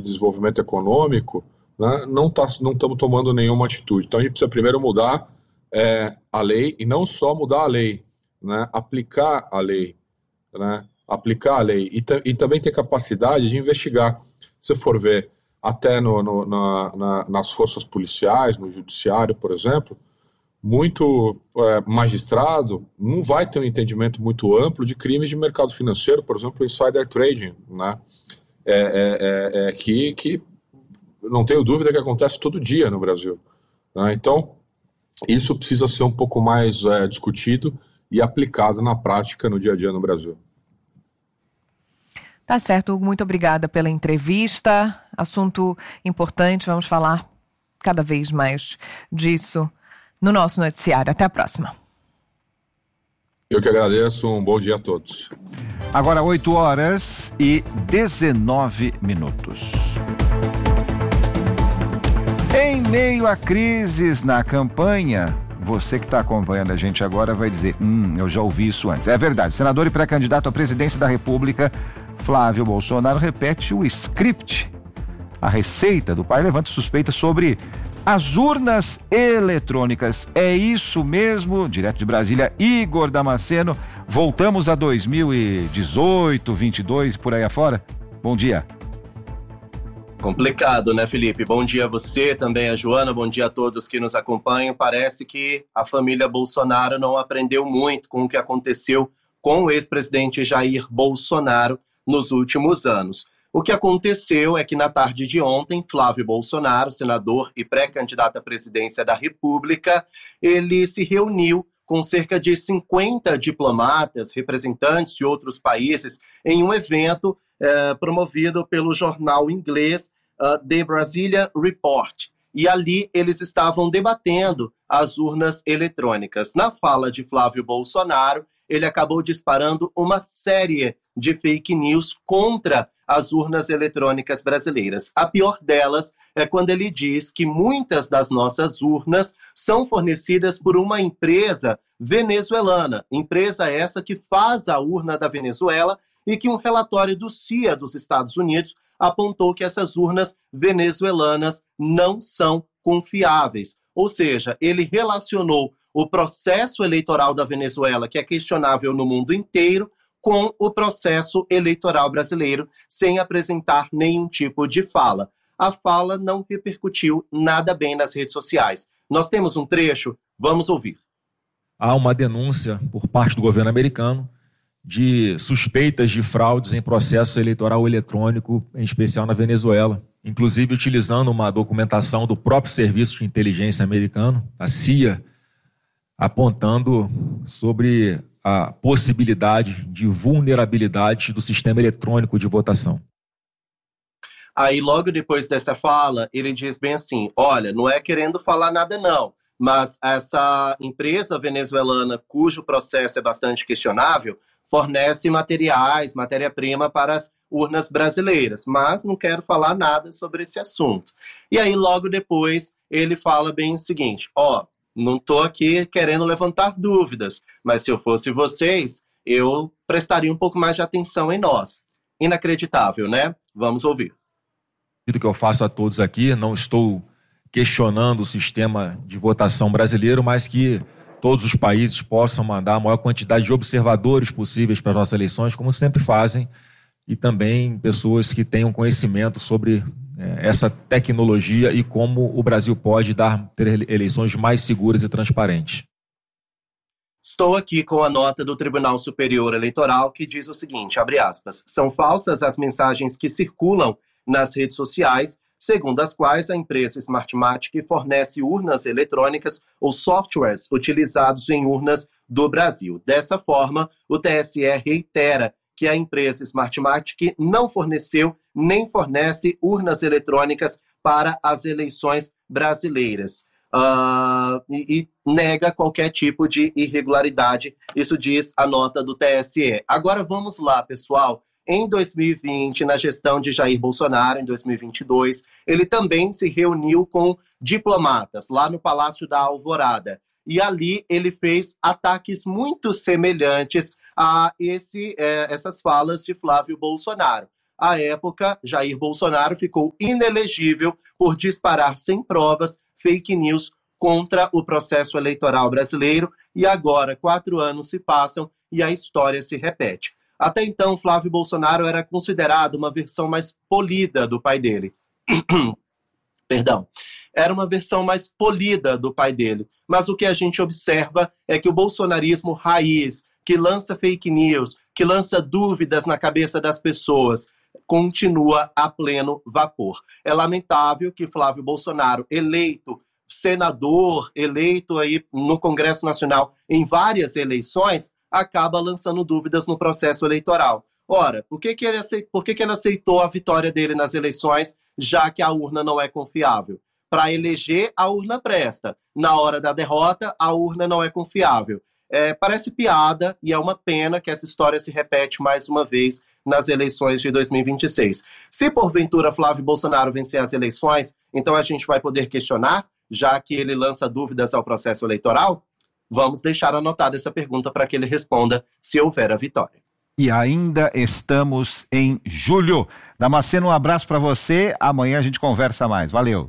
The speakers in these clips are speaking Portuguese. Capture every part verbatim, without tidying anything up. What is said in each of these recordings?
desenvolvimento econômico, né, não tá, não estamos tomando nenhuma atitude. Então a gente precisa primeiro mudar é, a lei, e não só mudar a lei, né, aplicar a lei, né, aplicar a lei e, e também ter capacidade de investigar. Se for ver até no, no, na, na, nas forças policiais, no judiciário, por exemplo, muito é, magistrado não vai ter um entendimento muito amplo de crimes de mercado financeiro, por exemplo, insider trading, né? É, é, é, é que, que não tenho dúvida que acontece todo dia no Brasil, né? Então, isso precisa ser um pouco mais é, discutido e aplicado na prática no dia a dia no Brasil. Tá certo, Hugo, muito obrigada pela entrevista. Assunto importante, vamos falar cada vez mais disso no nosso noticiário. Até a próxima. Eu que agradeço, um bom dia a todos. Agora oito horas e dezenove minutos. Em meio a crises na campanha, você que está acompanhando a gente agora vai dizer, hum, eu já ouvi isso antes. É verdade, senador e pré-candidato à presidência da República, Flávio Bolsonaro, repete o script. A receita do pai levanta suspeitas sobre as urnas eletrônicas. É isso mesmo? Direto de Brasília, Igor Damasceno. Voltamos a dois mil e dezoito, vinte e dois, por aí afora? Bom dia. Complicado, né, Felipe? Bom dia a você, também a Joana, bom dia a todos que nos acompanham. Parece que a família Bolsonaro não aprendeu muito com o que aconteceu com o ex-presidente Jair Bolsonaro nos últimos anos. O que aconteceu é que na tarde de ontem, Flávio Bolsonaro, senador e pré-candidato à presidência da República, ele se reuniu com cerca de cinquenta diplomatas, representantes de outros países, em um evento eh, promovido pelo jornal inglês uh, The Brasilia Report. E ali eles estavam debatendo as urnas eletrônicas. Na fala de Flávio Bolsonaro, ele acabou disparando uma série de fake news contra as urnas eletrônicas brasileiras. A pior delas é quando ele diz que muitas das nossas urnas são fornecidas por uma empresa venezuelana, empresa essa que faz a urna da Venezuela e que um relatório do C I A dos Estados Unidos apontou que essas urnas venezuelanas não são confiáveis. Ou seja, ele relacionou o processo eleitoral da Venezuela, que é questionável no mundo inteiro, com o processo eleitoral brasileiro, sem apresentar nenhum tipo de fala. A fala não repercutiu nada bem nas redes sociais. Nós temos um trecho, vamos ouvir. Há uma denúncia por parte do governo americano de suspeitas de fraudes em processo eleitoral eletrônico, em especial na Venezuela, inclusive utilizando uma documentação do próprio Serviço de Inteligência americano, a C I A, apontando sobre a possibilidade de vulnerabilidade do sistema eletrônico de votação. Aí, logo depois dessa fala, ele diz bem assim, olha, não é querendo falar nada não, mas essa empresa venezuelana, cujo processo é bastante questionável, fornece materiais, matéria-prima para as urnas brasileiras, mas não quero falar nada sobre esse assunto. E aí, logo depois, ele fala bem o seguinte, ó, não estou aqui querendo levantar dúvidas, mas se eu fosse vocês, eu prestaria um pouco mais de atenção em nós. Inacreditável, né? Vamos ouvir. O que eu faço a todos aqui, não estou questionando o sistema de votação brasileiro, mas que todos os países possam mandar a maior quantidade de observadores possíveis para as nossas eleições, como sempre fazem, e também pessoas que tenham conhecimento sobre é, essa tecnologia e como o Brasil pode dar, ter eleições mais seguras e transparentes. Estou aqui com a nota do Tribunal Superior Eleitoral que diz o seguinte, abre aspas, são falsas as mensagens que circulam nas redes sociais, segundo as quais a empresa Smartmatic fornece urnas eletrônicas ou softwares utilizados em urnas do Brasil. Dessa forma, o T S E reitera que a empresa Smartmatic não forneceu nem fornece urnas eletrônicas para as eleições brasileiras. Uh, e, e nega qualquer tipo de irregularidade, isso diz a nota do T S E. Agora vamos lá, pessoal. Em dois mil e vinte, na gestão de Jair Bolsonaro, em dois mil e vinte e dois, ele também se reuniu com diplomatas lá no Palácio da Alvorada. E ali ele fez ataques muito semelhantes a esse, eh, essas falas de Flávio Bolsonaro. À época, Jair Bolsonaro ficou inelegível por disparar sem provas fake news contra o processo eleitoral brasileiro, e agora quatro anos se passam e a história se repete. Até então, Flávio Bolsonaro era considerado uma versão mais polida do pai dele. Perdão. Era uma versão mais polida do pai dele. Mas o que a gente observa é que o bolsonarismo raiz, que lança fake news, que lança dúvidas na cabeça das pessoas, continua a pleno vapor. É lamentável que Flávio Bolsonaro, eleito senador, eleito aí no Congresso Nacional em várias eleições, acaba lançando dúvidas no processo eleitoral. Ora, por que que ele aceitou, por que que ele aceitou a vitória dele nas eleições, já que a urna não é confiável? Para eleger, a urna presta. Na hora da derrota, a urna não é confiável. É, parece piada e é uma pena que essa história se repete mais uma vez nas eleições de dois mil e vinte e seis. Se porventura Flávio Bolsonaro vencer as eleições, então a gente vai poder questionar, já que ele lança dúvidas ao processo eleitoral? Vamos deixar anotada essa pergunta para que ele responda se houver a vitória. E ainda estamos em julho. Damasceno, um abraço para você. Amanhã a gente conversa mais. Valeu.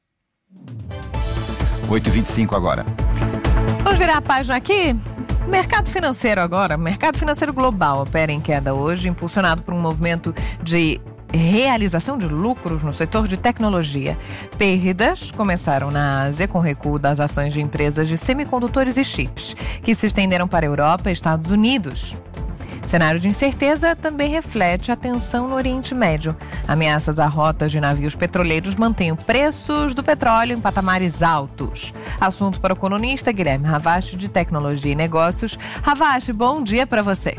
oito e vinte e cinco agora. Vamos virar a página aqui? Mercado financeiro agora. Mercado financeiro global opera em queda hoje, impulsionado por um movimento de realização de lucros no setor de tecnologia. Perdas começaram na Ásia com recuo das ações de empresas de semicondutores e chips, que se estenderam para a Europa e Estados Unidos. Cenário de incerteza também reflete a tensão no Oriente Médio. Ameaças a rotas de navios petroleiros mantêm os preços do petróleo em patamares altos. Assunto para o colunista Guilherme Ravache, de Tecnologia e Negócios. Ravache, bom dia para você.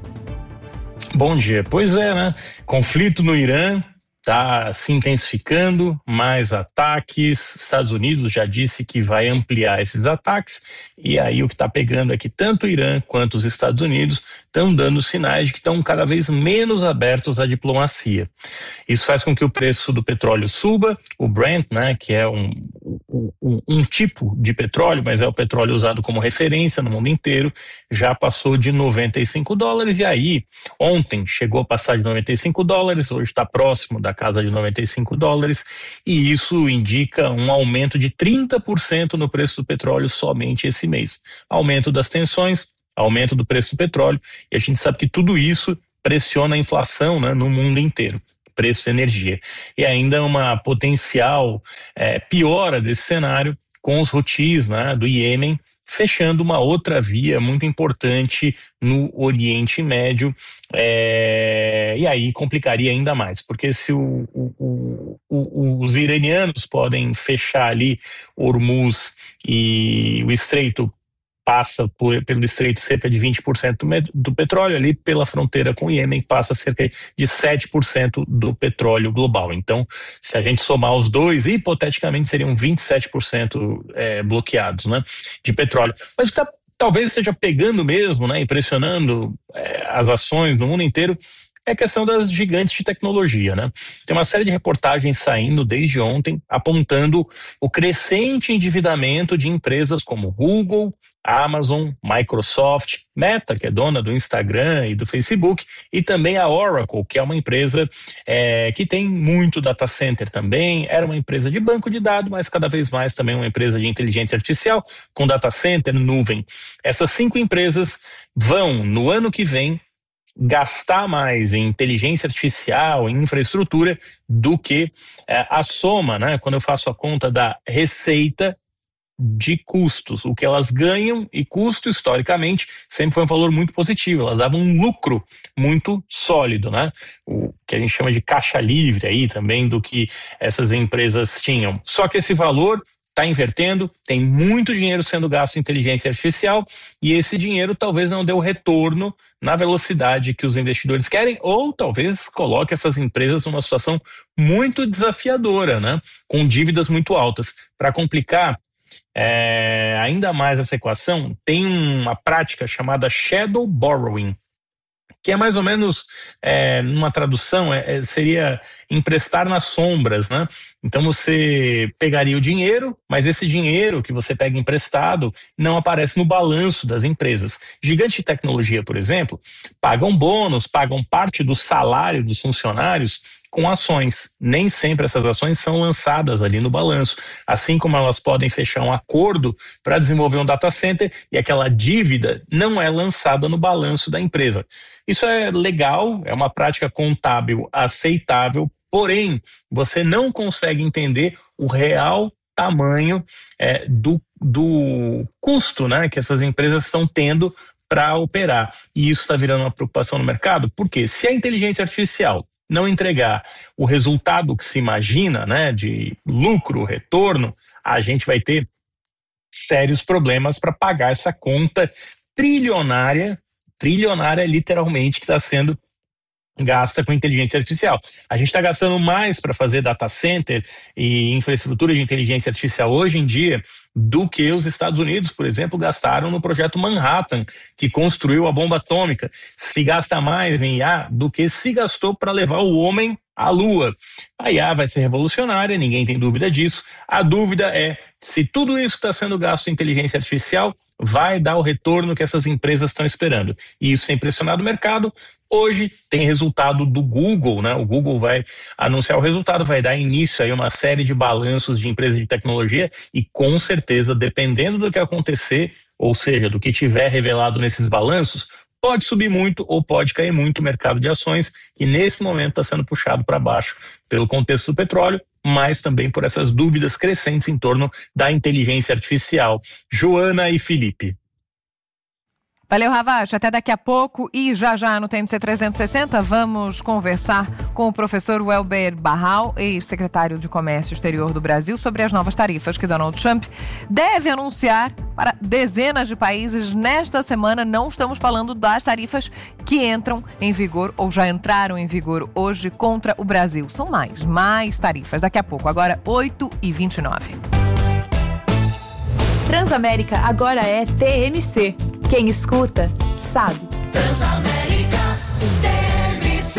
Bom dia. Pois é, né? Conflito no Irã está se intensificando, mais ataques. Estados Unidos já disse que vai ampliar esses ataques, e aí o que está pegando é que tanto o Irã quanto os Estados Unidos estão dando sinais de que estão cada vez menos abertos à diplomacia. Isso faz com que o preço do petróleo suba. O Brent, né, que é um, um, um tipo de petróleo, mas é o petróleo usado como referência no mundo inteiro, já passou de noventa e cinco dólares, e aí ontem chegou a passar de noventa e cinco dólares, hoje está próximo da casa de noventa e cinco dólares, e isso indica um aumento de trinta por cento no preço do petróleo somente esse mês. Aumento das tensões, aumento do preço do petróleo, e a gente sabe que tudo isso pressiona a inflação, né, no mundo inteiro, preço da energia. E ainda uma potencial é, piora desse cenário com os Houthis, né, do Iêmen, fechando uma outra via muito importante no Oriente Médio, é, e aí complicaria ainda mais, porque se o, o, o, os iranianos podem fechar ali Hormuz e o Estreito passa por, pelo Estreito cerca de vinte por cento do petróleo, ali pela fronteira com o Iêmen passa cerca de sete por cento do petróleo global. Então, se a gente somar os dois, hipoteticamente seriam vinte e sete por cento é, bloqueados, né, de petróleo. Mas o que tá, talvez esteja pegando mesmo, né, impressionando é, as ações no mundo inteiro, é a questão das gigantes de tecnologia, né? Tem uma série de reportagens saindo desde ontem apontando o crescente endividamento de empresas como Google, Amazon, Microsoft, Meta, que é dona do Instagram e do Facebook, e também a Oracle, que é uma empresa é, que tem muito data center também. Era uma empresa de banco de dados, mas cada vez mais também uma empresa de inteligência artificial com data center, nuvem. Essas cinco empresas vão, no ano que vem, gastar mais em inteligência artificial, em infraestrutura, do que é, a soma, né? Quando eu faço a conta da receita de custos, o que elas ganham, e custo historicamente sempre foi um valor muito positivo, elas davam um lucro muito sólido, né? O que a gente chama de caixa livre aí também do que essas empresas tinham. Só que esse valor está invertendo, tem muito dinheiro sendo gasto em inteligência artificial, e esse dinheiro talvez não dê o retorno na velocidade que os investidores querem, ou talvez coloque essas empresas numa situação muito desafiadora, né? Com dívidas muito altas. Para complicar é, ainda mais essa equação, tem uma prática chamada shadow borrowing, que é mais ou menos, é, numa tradução, é, é, seria emprestar nas sombras, né? Então você pegaria o dinheiro, mas esse dinheiro que você pega emprestado não aparece no balanço das empresas. Gigantes de tecnologia, por exemplo, pagam bônus, pagam parte do salário dos funcionários com ações. Nem sempre essas ações são lançadas ali no balanço, assim como elas podem fechar um acordo para desenvolver um data center e aquela dívida não é lançada no balanço da empresa. Isso é legal, é uma prática contábil aceitável, porém você não consegue entender o real tamanho é, do, do custo, né, que essas empresas estão tendo para operar. E isso está virando uma preocupação no mercado, porque se a inteligência artificial não entregar o resultado que se imagina, né, de lucro, retorno, a gente vai ter sérios problemas para pagar essa conta trilionária, trilionária literalmente, que está sendo gasta com inteligência artificial. A gente está gastando mais para fazer data center e infraestrutura de inteligência artificial hoje em dia do que os Estados Unidos, por exemplo, gastaram no projeto Manhattan, que construiu a bomba atômica. Se gasta mais em I A do que se gastou para levar o homem à Lua. A I A vai ser revolucionária, ninguém tem dúvida disso. A dúvida é se tudo isso que está sendo gasto em inteligência artificial vai dar o retorno que essas empresas estão esperando. E isso tem pressionado o mercado. Hoje tem resultado do Google, né? O Google vai anunciar o resultado, vai dar início aí a uma série de balanços de empresas de tecnologia e com certeza, dependendo do que acontecer, ou seja, do que tiver revelado nesses balanços, pode subir muito ou pode cair muito o mercado de ações, que nesse momento está sendo puxado para baixo pelo contexto do petróleo, mas também por essas dúvidas crescentes em torno da inteligência artificial. Joana e Felipe. Valeu, Ravache. Até daqui a pouco e já já no T M C trezentos e sessenta vamos conversar com o professor Welber Barral, ex-secretário de Comércio Exterior do Brasil, sobre as novas tarifas que Donald Trump deve anunciar para dezenas de países nesta semana. Não estamos falando das tarifas que entram em vigor ou já entraram em vigor hoje contra o Brasil. São mais, mais tarifas. Daqui a pouco, agora oito e vinte e nove. Transamérica agora é T M C. Quem escuta, sabe. Transamérica T M C.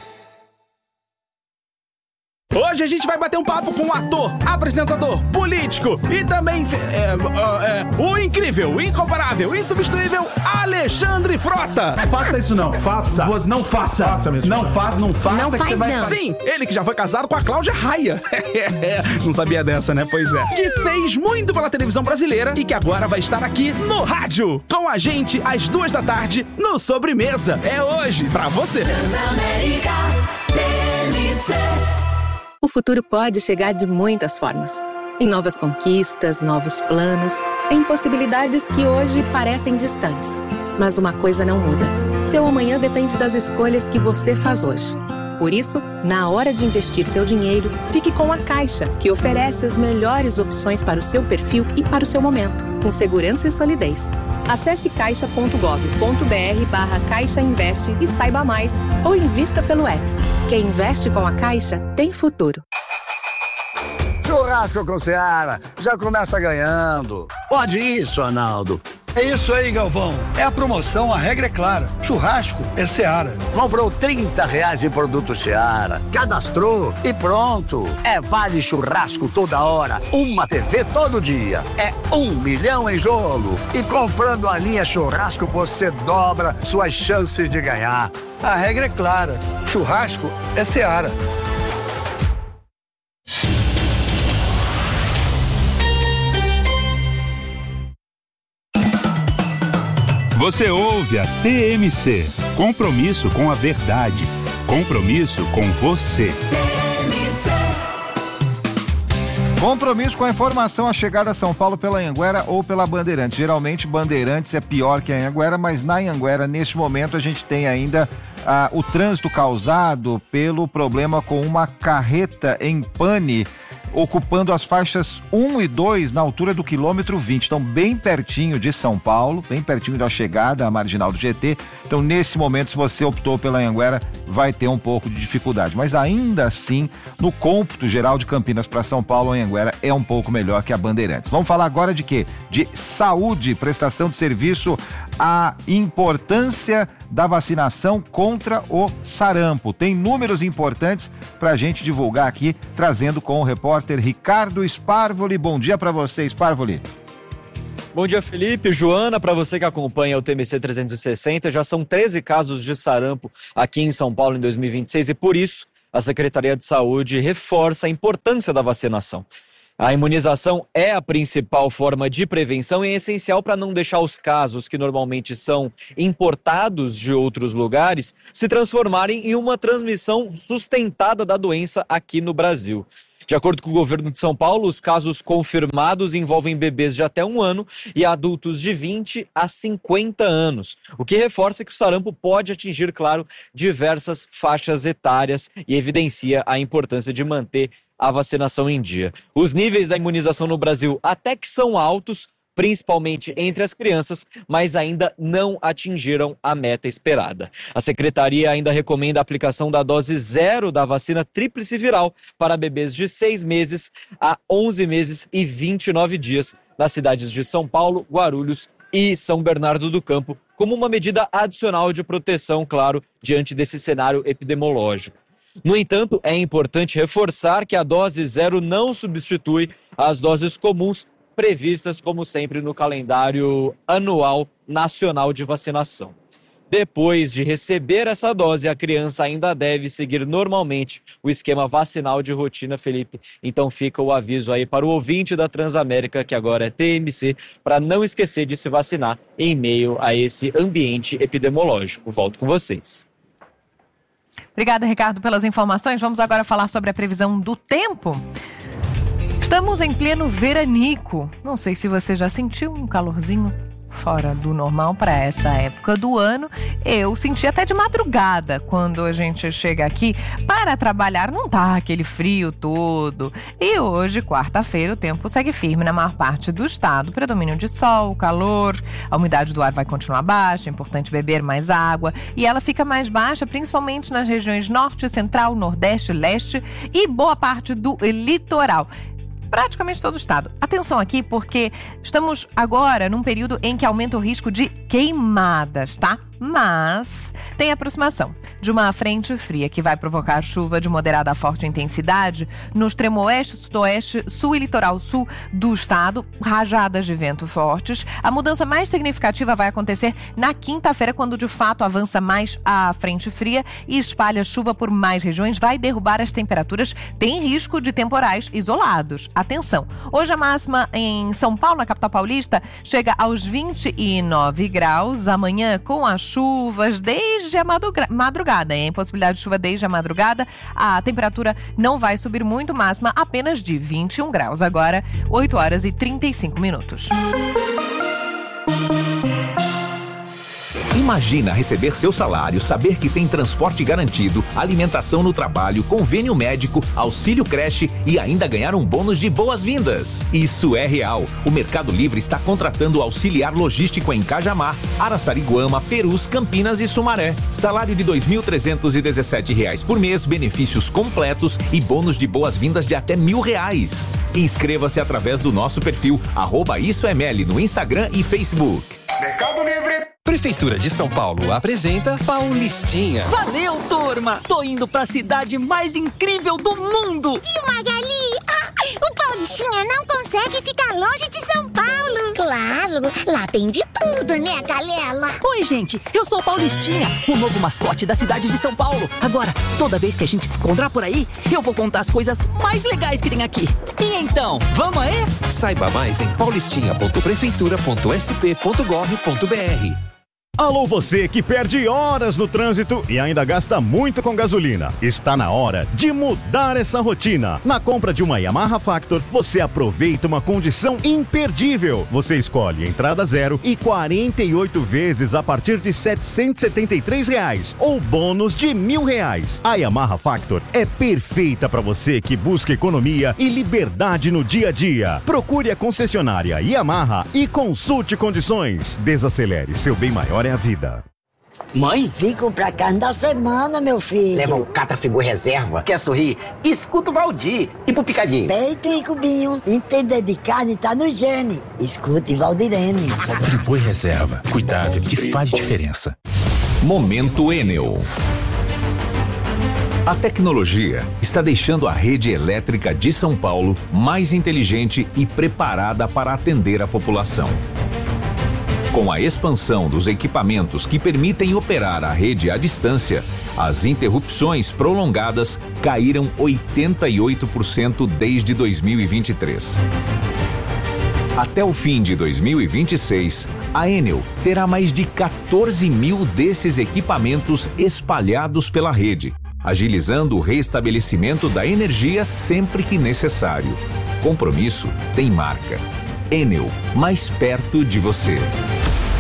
Hoje a gente vai bater um papo com um ator, apresentador, político e também é, é, é, o incrível, incomparável, insubstituível Alexandre Frota. Faça isso não, faça. Não faça. faça mesmo. Não faça, não faça. Não que faz você vai não. Sim, ele que já foi casado com a Cláudia Raia. Não sabia dessa, né? Pois é. Que fez muito pela televisão brasileira e que agora vai estar aqui no rádio com a gente às duas da tarde no Sobremesa. É hoje pra você. Transamérica T M C. O futuro pode chegar de muitas formas. Em novas conquistas, novos planos, em possibilidades que hoje parecem distantes. Mas uma coisa não muda. Seu amanhã depende das escolhas que você faz hoje. Por isso, na hora de investir seu dinheiro, fique com a Caixa, que oferece as melhores opções para o seu perfil e para o seu momento, com segurança e solidez. Acesse caixa ponto gov ponto br barra Caixa Investe e saiba mais, ou invista pelo app. Quem investe com a Caixa tem futuro. Churrasco com Seara já começa ganhando. Pode isso, Arnaldo. É isso aí, Galvão. É a promoção, a regra é clara. Churrasco é Seara. Comprou trinta reais em produto Seara, cadastrou e pronto. É vale churrasco toda hora, uma T V todo dia. É um milhão em jogo. E comprando a linha churrasco, você dobra suas chances de ganhar. A regra é clara. Churrasco é Seara. Você ouve a T M C. Compromisso com a verdade. Compromisso com você. Compromisso com a informação, a chegada a São Paulo pela Anhanguera ou pela Bandeirantes. Geralmente Bandeirantes é pior que a Anhanguera, mas na Anhanguera, neste momento, a gente tem ainda ah, o trânsito causado pelo problema com uma carreta em pane, ocupando as faixas um e dois na altura do quilômetro vinte. Então, bem pertinho de São Paulo, bem pertinho da chegada à Marginal do G T. Então, nesse momento, se você optou pela Anhanguera, vai ter um pouco de dificuldade. Mas ainda assim, no cômputo geral de Campinas para São Paulo, a Anhanguera é um pouco melhor que a Bandeirantes. Vamos falar agora de quê? De saúde, prestação de serviço a importância da vacinação contra o sarampo. Tem números importantes para a gente divulgar aqui, trazendo com o repórter Ricardo Sparvoli. Bom dia para você, Sparvoli. Bom dia, Felipe, Joana, para você que acompanha o T M C trezentos e sessenta, já são treze casos de sarampo aqui em São Paulo em dois mil e vinte e seis e por isso a Secretaria de Saúde reforça a importância da vacinação. A imunização é a principal forma de prevenção e é essencial para não deixar os casos que normalmente são importados de outros lugares se transformarem em uma transmissão sustentada da doença aqui no Brasil. De acordo com o governo de São Paulo, os casos confirmados envolvem bebês de até um ano e adultos de vinte a cinquenta anos, o que reforça que o sarampo pode atingir, claro, diversas faixas etárias e evidencia a importância de manter a vacinação em dia. Os níveis da imunização no Brasil até que são altos, principalmente entre as crianças, mas ainda não atingiram a meta esperada. A Secretaria ainda recomenda a aplicação da dose zero da vacina tríplice viral para bebês de seis meses a onze meses e vinte e nove dias nas cidades de São Paulo, Guarulhos e São Bernardo do Campo, como uma medida adicional de proteção, claro, diante desse cenário epidemiológico. No entanto, é importante reforçar que a dose zero não substitui as doses comuns previstas, como sempre, no calendário anual nacional de vacinação. Depois de receber essa dose, a criança ainda deve seguir normalmente o esquema vacinal de rotina, Felipe. Então fica o aviso aí para o ouvinte da Transamérica, que agora é T M C, para não esquecer de se vacinar em meio a esse ambiente epidemiológico. Volto com vocês. Obrigada, Ricardo, pelas informações. Vamos agora falar sobre a previsão do tempo. Estamos em pleno veranico. Não sei se você já sentiu um calorzinho fora do normal para essa época do ano. Eu senti até de madrugada quando a gente chega aqui para trabalhar. Não tá aquele frio todo. E hoje, quarta-feira, o tempo segue firme na maior parte do estado. Predomínio de sol, calor, a umidade do ar vai continuar baixa, é importante beber mais água. E ela fica mais baixa principalmente nas regiões norte, central, nordeste, leste e boa parte do litoral. Praticamente todo o estado. Atenção aqui, porque estamos agora num período em que aumenta o risco de queimadas, tá? Mas tem aproximação de uma frente fria que vai provocar chuva de moderada a forte intensidade no extremo oeste, sudoeste, sul e litoral sul do estado, rajadas de vento fortes. A mudança mais significativa vai acontecer na quinta-feira, quando de fato avança mais a frente fria e espalha chuva por mais regiões, vai derrubar as temperaturas, tem risco de temporais isolados. Atenção, hoje a máxima em São Paulo, na capital paulista, chega aos vinte e nove graus, amanhã com a chuvas desde a madrugada, hein? Possibilidade de chuva desde a madrugada. A temperatura não vai subir muito, máxima apenas de vinte e um graus. Agora, oito horas e trinta e cinco minutos. Imagina receber seu salário, saber que tem transporte garantido, alimentação no trabalho, convênio médico, auxílio creche e ainda ganhar um bônus de boas-vindas. Isso é real. O Mercado Livre está contratando auxiliar logístico em Cajamar, Araçariguama, Perus, Campinas e Sumaré. Salário de dois mil trezentos e dezessete reais por mês, benefícios completos e bônus de boas-vindas de até mil reais. Inscreva-se através do nosso perfil arroba Isso é Meli no Instagram e Facebook. Mercado Livre. Prefeitura de São Paulo apresenta Paulistinha. Valeu, turma! Tô indo pra cidade mais incrível do mundo! E Magali? Ah, o Paulistinha não consegue ficar longe de São Paulo! Claro, lá tem de tudo, né, galera? Oi, gente, eu sou o Paulistinha, o novo mascote da cidade de São Paulo. Agora, toda vez que a gente se encontrar por aí, eu vou contar as coisas mais legais que tem aqui. E então, vamos aí? Saiba mais em paulistinha ponto prefeitura ponto s p ponto gov ponto b r. Alô, você que perde horas no trânsito e ainda gasta muito com gasolina. Está na hora de mudar essa rotina. Na compra de uma Yamaha Factor, você aproveita uma condição imperdível. Você escolhe entrada zero e quarenta e oito vezes a partir de setecentos e setenta e três reais ou bônus de mil reais. A Yamaha Factor é perfeita para você que busca economia e liberdade no dia a dia. Procure a concessionária Yamaha e consulte condições. Desacelere, seu bem maior é a vida. Mãe? Fico pra carne da semana, meu filho. Leva o Catrafigu Reserva. Quer sorrir? Escuta o Valdir. E pro Picadinho? Peito e cubinho. Entender de carne tá no gene. Escute Valdirene. Friboi Reserva. Cuidado que faz diferença. Momento Enel. A tecnologia está deixando a rede elétrica de São Paulo mais inteligente e preparada para atender a população. Com a expansão dos equipamentos que permitem operar a rede à distância, as interrupções prolongadas caíram oitenta e oito por cento desde dois mil e vinte e três. Até o fim de dois mil e vinte e seis, a Enel terá mais de quatorze mil desses equipamentos espalhados pela rede, agilizando o restabelecimento da energia sempre que necessário. Compromisso tem marca. Enel, mais perto de você.